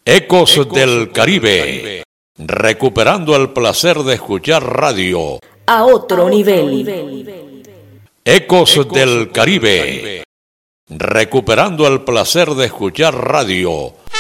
Ecos del Caribe, recuperando el placer de escuchar radio a otro nivel. Ecos del Caribe, recuperando el placer de escuchar radio